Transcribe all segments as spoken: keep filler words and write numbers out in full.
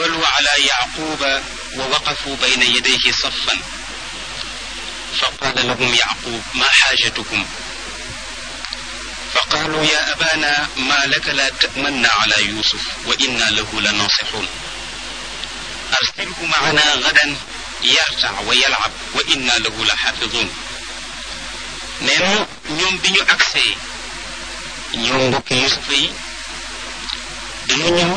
فأقبلوا على يعقوب ووقفوا بين يديه صفا فقال لهم يعقوب ما حاجتكم فقالوا يا أبانا ما لك لا تأمنا على يوسف وإنا له لناصحون أرسله معنا غدا يرتع ويلعب وإنا له لحافظون نينو ñoom bi ñu agsee ñoom mbokki Yuusuf yi dañu ñëw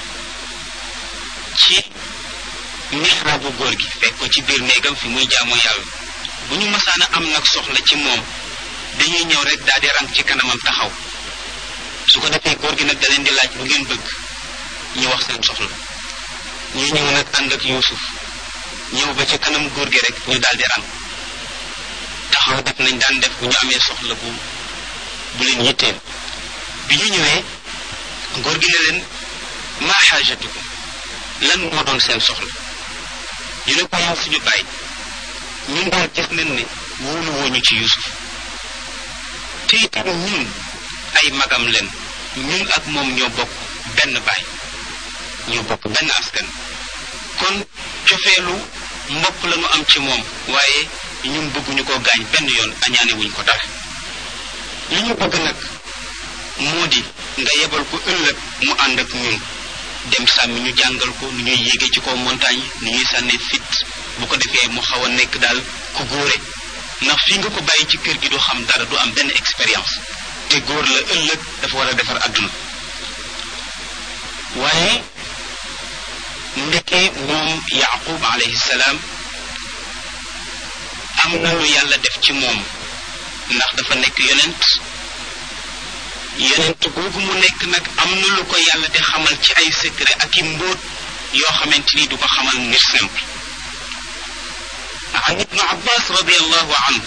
ci mihraabu góor gi fekk ko ci biir néegam fi muy jaamoo yàlla bu ñu masaana am nag soxla ci moom dañuy ñëw rek daal di rang ci kanamam taxaw su ko defee góor gi nag da leen di laaj bu ngeen bëgg ñu wax seen soxla ñu ñëw nag ànd ak Yuusuf ñëw ba ci kanam góor gi rek ñu daal di rang taxaw def nañ daan def bu ñu amee soxla bu bu leen yitteel bi ñu ñëwee góor gi ne leen maa xaajatukum lan moo doon seen soxla ñu ne ko yow suñu baay ñun daal gis nañ ne wóolu wooñu ci Yuusuf te itam ñun ay magam leen ñun ak moom ñoo bokk benn baay ñoo bokk benn askan kon cofeelu mbokk la ñu am ci moom waaye ñun bëgguñu ko gaañ benn yoon añaane wuñ ko dara li ñu bëgg nag moo di nga yebal ko ëllëg mu ànd ak ñun dem sàmmi ñu jàngal ko nu ñuy yéege ci kaw montagne nu ñuy sànnee fit bu ko defee mu xaw a nekk daal ku góore ndax fii nga ko bàyyi ci kër gi du xam dara du am benn expérience te góor la ëllëg dafa war a defar àdduna waaye ndeke moom Yaqub alayhi salaam am na lu yàlla def ci moom ndax dafa nekk yonent yonent googu mu nekk nag am na lu ko yàlla di xamal ci ay secret ak i mbóot yoo xamante ni du ko xamal nit simple عن ابن عباس رضي الله عنه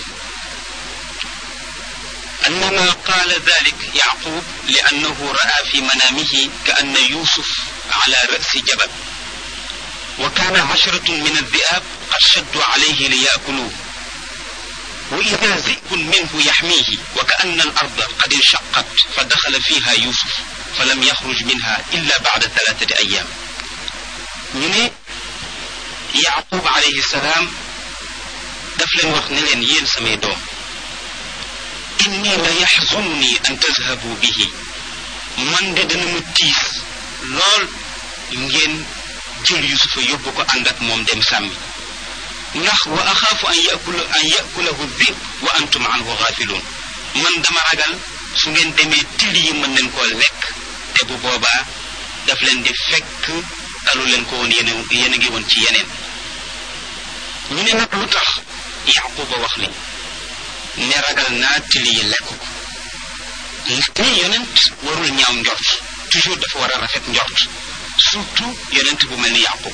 أنما قال ذلك يعقوب لأنه رأى في منامه كأن يوسف على رأس جبل وكان عشرة من الذئاب قد شدوا عليه ليأكلوه وإذا ذئب منه يحميه وكأن الأرض قد انشقت فدخل فيها يوسف فلم يخرج منها إلا بعد ثلاثة أيام من يعقوب عليه السلام دفل وخنلين ين سميدو إني لا يحزنني أن تذهبوا به من ددن متيس لول ين جل يوسف يبقى عندك موم دم سامي ndax wa axaafu an yakula an yakulahu dhib wa antum anhu ghafilun man dama ragal su ngeen demee till yi mën leen koo lekk te bu boobaa daf leen di fekk dalu leen ko woon yéen yéen a ngi woon ci yeneen ñu ne nag lu tax Yaquba wax li ne ragal naa till yi lekk ko te yonent warul ñaaw njort toujours dafa war a rafet njort surtout yonent bu mel ni Yaqub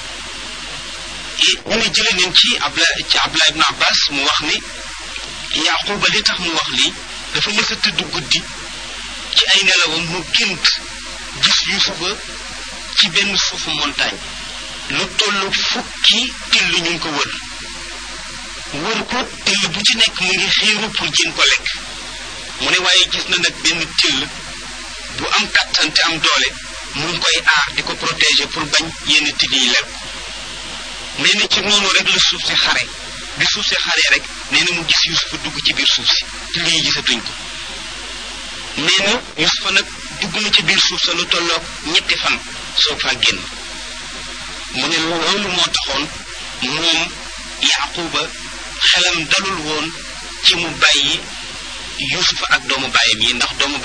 ñu ne jële nañ ci abla ci abla ibn abbas mu wax ni yaquba li tax mu wax lii dafa mës a tëdd guddi ci ay nelawam mu gént gis yusufa ci benn suufu montagne lu tollu fukki till ñu ngi ko wër wër ko till bu ci nekk mu ngi xiiru pour jën ko lekk mu ne waaye gis na nag benn till bu am kattan te am doole mu ngi koy aar di ko protéger pour bañ yenn till yi lekk nee na ci noonu rek la suuf si xare bi suuf si xare rek nee na mu gis Yusufa dugg ci biir suuf si till yi gisatuñ ko nee na Yusufa nag dugg na ci biir suuf sa lu tolloog ñetti fan soog faa génn mu ne loolu moo taxoon moom Yaquba xelam dalul woon ci mu bàyyi Yusufa ak doomu baayam yi ndax doomu